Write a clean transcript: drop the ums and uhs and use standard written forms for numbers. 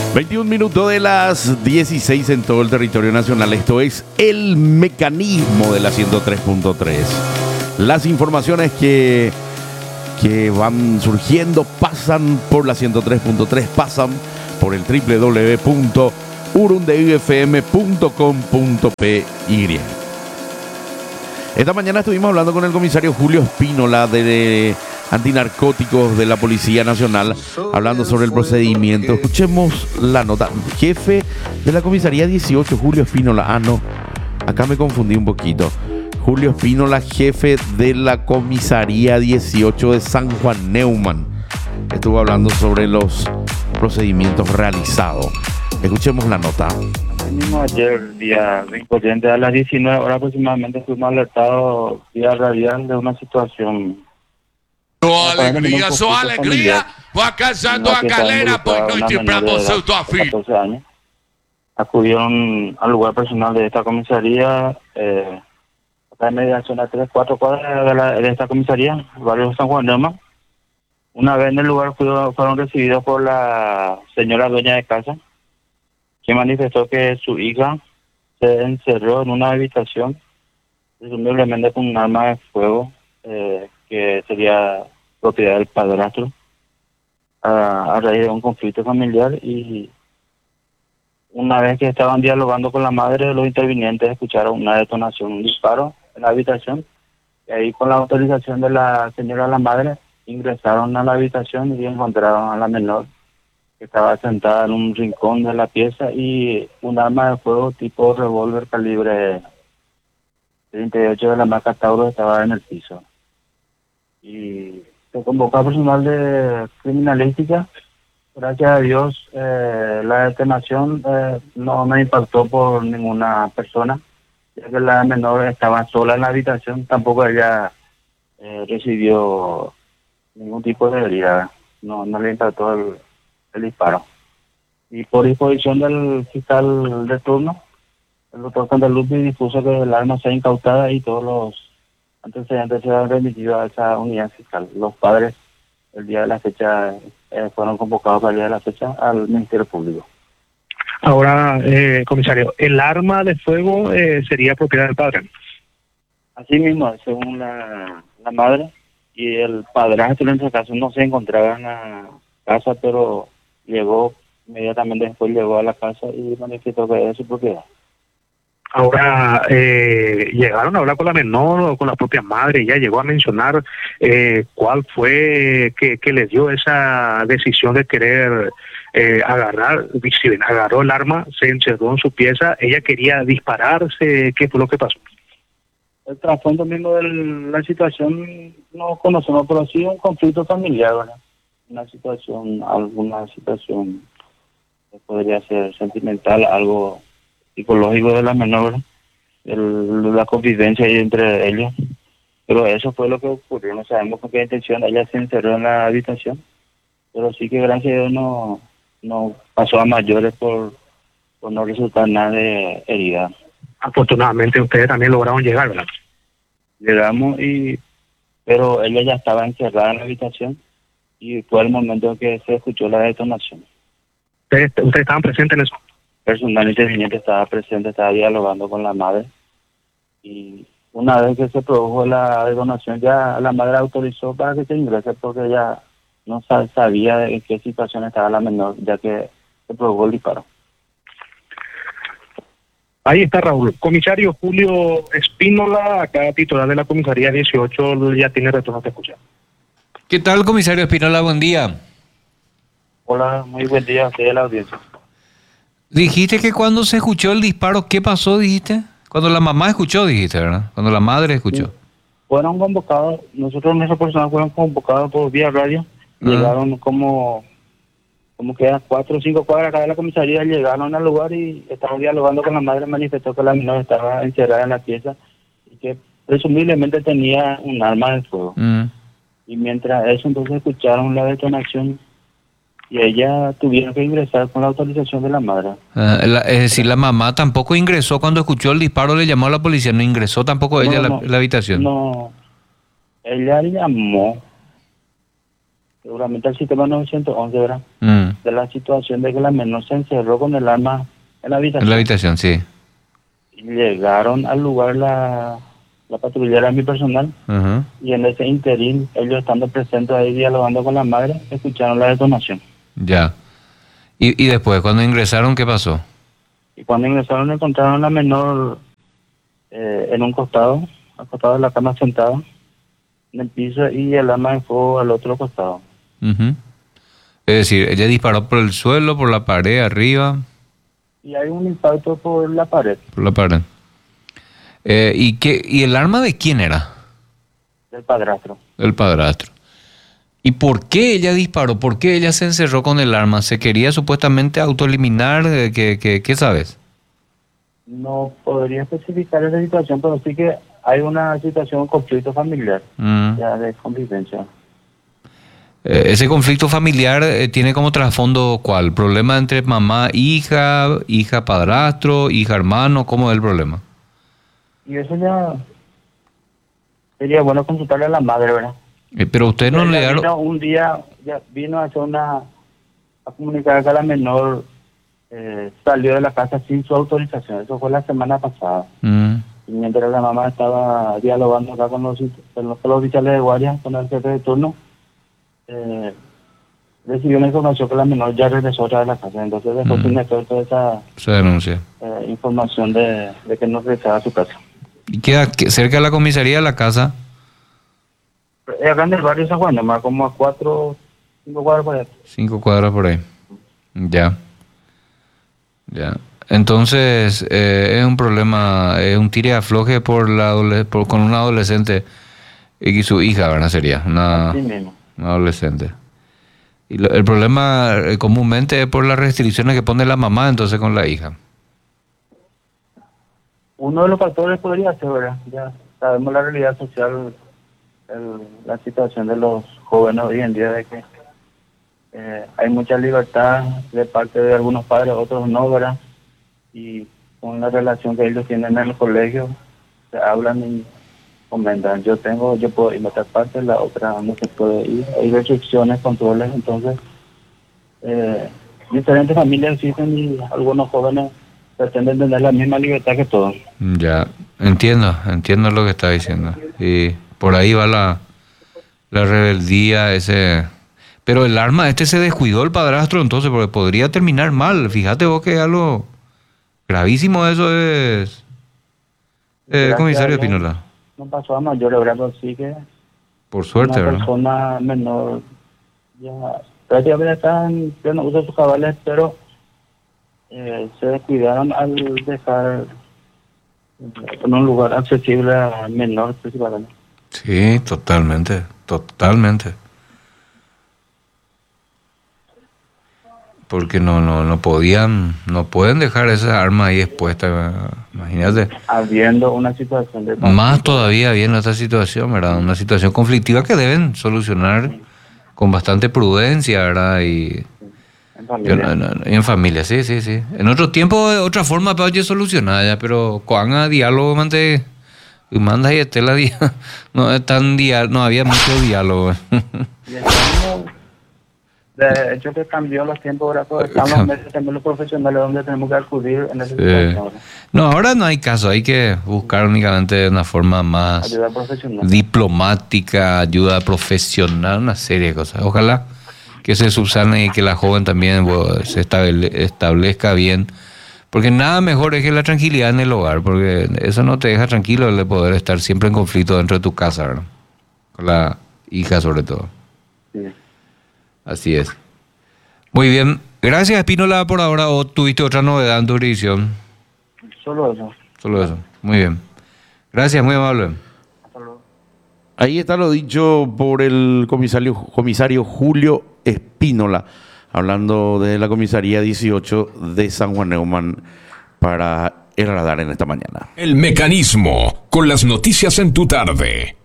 21 minutos de las 16 en todo el territorio nacional. Esto es El Mecanismo de la 103.3. Las informaciones que van surgiendo pasan por la 103.3, pasan por el www.urundeifm.com.py. Esta mañana estuvimos hablando con el comisario Julio Espínola de Antinarcóticos de la Policía Nacional, hablando sobre el procedimiento. Escuchemos la nota. Jefe de la comisaría 18, Julio Espínola. No, acá me confundí un poquito. Julio Espínola, jefe de la comisaría 18 de San Juan Neumann, estuvo hablando sobre los procedimientos realizados. Escuchemos la nota. Mismo ayer, día 20, a las 19 horas aproximadamente, fuimos alertados vía radial de una situación. Su alegría, va casando a Calera, pues no timbramos su toafí. 14 años. Acudieron al lugar personal de esta comisaría, acá en mediación a 3-4 cuadras de esta comisaría, el barrio San Juan Neumann. Una vez en el lugar fueron recibidos por la señora dueña de casa, que manifestó que su hija se encerró en una habitación, presumiblemente con un arma de fuego, que sería propiedad del padrastro, a raíz de un conflicto familiar. Y una vez que estaban dialogando con la madre, los intervinientes escucharon una detonación, un disparo en la habitación, y ahí, con la autorización de la señora la madre, ingresaron a la habitación y encontraron a la menor, que estaba sentada en un rincón de la pieza, y un arma de fuego tipo revólver calibre 38 de la marca Tauro estaba en el piso. Y se convocó a personal de criminalística. Gracias a Dios, la detonación no impactó por ninguna persona, ya que la menor estaba sola en la habitación. Tampoco ella recibió ningún tipo de herida, no le impactó el disparo. Y por disposición del fiscal de turno, el doctor Candelupi dispuso que el arma sea incautada y todos los antecedentes sean remitidos a esa unidad fiscal. Los padres, el día de la fecha, fueron convocados para el día de la fecha al Ministerio Público. Ahora, comisario, ¿el arma de fuego sería propiedad del padre? Así mismo, según la madre, y el padrastro en ese caso no se encontraba en la casa, pero inmediatamente después llegó a la casa y manifestó que era su propiedad. Ahora, ¿llegaron a hablar con la menor o con la propia madre? ¿Ya llegó a mencionar cuál fue que le dio esa decisión de querer agarrar? Si bien agarró el arma, se encerró en su pieza, ella quería dispararse, ¿qué fue lo que pasó? El trasfondo mismo de la situación no conocemos, pero sí un conflicto familiar, ¿verdad? Alguna situación que podría ser sentimental, algo psicológico de la menor, la convivencia ahí entre ellos. Pero eso fue lo que ocurrió. No sabemos con qué intención ella se encerró en la habitación, pero sí que gracias a Dios no pasó a mayores por no resultar nada de herida. Afortunadamente ustedes también lograron llegar, ¿verdad? Llegamos, pero ella ya estaba encerrada en la habitación y fue el momento en que se escuchó la detonación. ¿Ustedes estaban presentes en eso? Personal interviniente estaba presente, estaba dialogando con la madre, y una vez que se produjo la detonación, ya la madre autorizó para que se ingrese, porque ella no sabía en qué situación estaba la menor, ya que se produjo el disparo. Ahí está Raúl. Comisario Julio Espínola, acá titular de la comisaría 18, ya tiene retorno a escuchar. ¿Qué tal, comisario Espínola? Buen día. Hola, muy buen día a usted y a la audiencia. Dijiste que cuando se escuchó el disparo, ¿qué pasó, dijiste? Cuando la mamá escuchó, dijiste, ¿verdad? Cuando la madre escuchó. Sí. Fueron convocados, nuestras personas fueron convocados por vía radio. Llegaron como que a 4 o 5 cuadras acá de la comisaría, llegaron al lugar y estaban dialogando con la madre. Manifestó que la menor estaba encerrada en la pieza y que presumiblemente tenía un arma de fuego. Y mientras eso, entonces escucharon la detonación y ella tuvieron que ingresar con la autorización de la madre. Es decir, la mamá tampoco ingresó cuando escuchó el disparo, le llamó a la policía, no ingresó tampoco ella a la habitación. No, ella llamó seguramente el sistema 911, ¿verdad? Mm. De la situación de que la menor se encerró con el arma en la habitación. En la habitación, sí. Y llegaron al lugar la patrullera mi personal, Ajá. y en ese interín, ellos estando presentes ahí dialogando con la madre, escucharon la detonación. Ya. Y después, cuando ingresaron, ¿qué pasó? Y cuando ingresaron encontraron a la menor en un costado, al costado de la cama sentada, en el piso, y el arma de fuego al otro costado. Ujú. Es decir, ella disparó por el suelo, por la pared, arriba, Y hay un impacto por la pared por la pared. ¿Y el arma de quién era? del padrastro. El padrastro. ¿Y por qué ella disparó? ¿Por qué ella se encerró con el arma? ¿Se quería supuestamente autoeliminar? ¿Qué sabes? No podría especificar esa situación, pero sí que hay una situación, un conflicto familiar, Mm. ya de convivencia. Ese conflicto familiar tiene como trasfondo ¿cuál? ¿Problema entre mamá, hija padrastro, hija hermano? ¿Cómo es el problema? Y eso ya sería bueno consultarle a la madre, ¿verdad? Pero usted no le Ella dieron... vino un día, ya vino a hacer a comunicar que la menor salió de la casa sin su autorización. Eso fue la semana pasada. Mm. Y mientras la mamá estaba dialogando acá con los oficiales de guardia, con el jefe de turno, recibió una información que la menor ya regresó otra vez a la casa. Entonces después sin toda esa Se denuncia. información de que no regresaba a su casa. ¿Y queda cerca de la comisaría de la casa? Acá en el barrio San Juan, nomás como a 4, 5 cuadras por allá. 5 cuadras por ahí. Ya. Ya. Entonces, es un problema, es un tire y afloje con una adolescente y su hija, ¿verdad? Sería una Así mismo. adolescente. Y el problema comúnmente es por las restricciones que pone la mamá entonces con la hija. Uno de los factores podría ser, ¿verdad? Ya sabemos la realidad social, la situación de los jóvenes hoy en día, de que hay mucha libertad de parte de algunos padres, otros no, ¿verdad? Y con la relación que ellos tienen en el colegio, se hablan y comentan, yo puedo ir a otra parte, la otra no se puede ir. Hay restricciones, controles, entonces diferentes familias existen y algunos jóvenes pretenden tener la misma libertad que todos. Ya, entiendo lo que está diciendo. Y por ahí va la rebeldía, ese... Pero el arma, se descuidó el padrastro entonces, porque podría terminar mal. Fíjate vos que algo gravísimo eso es, comisario Espínola. No pasó a mayor, ¿verdad? Sí que Por suerte, una ¿verdad? persona menor ya prácticamente está en pleno uso de sus cabales, pero se descuidaron al dejar en un lugar accesible a menor principalmente. Sí, totalmente. Porque no pueden dejar esa arma ahí expuesta, imagínate. Habiendo una situación de Más todavía viendo esta situación, ¿verdad? Una situación conflictiva que deben solucionar con bastante prudencia, ¿verdad? Y en familia. y en familia, sí. En otro tiempo, de otra forma, para yo solucionar ya, pero con a diálogo, manda y estela no es tan no había mucho diálogo. Y estamos, de hecho que cambió los tiempos, ahora pues, estamos meses también los profesionales donde tenemos que acudir en esa situación. No, ahora no hay caso, hay que buscar únicamente de una forma más Ayuda profesional. diplomática, ayuda profesional, una serie de cosas. Ojalá que se subsane y que la joven también se establezca bien, porque nada mejor es que la tranquilidad en el hogar, porque eso no te deja tranquilo el de poder estar siempre en conflicto dentro de tu casa, ¿verdad? Con la hija sobre todo. Sí. Así es. Muy bien. Gracias, Espínola, por ahora. ¿O tuviste otra novedad en tu edición? Solo eso. Solo eso. Muy bien. Gracias, muy amable. Hasta luego. Ahí está lo dicho por el comisario Julio Espínola, hablando de la comisaría 18 de San Juan Neumann para el radar en esta mañana. El Mecanismo, con las noticias en tu tarde.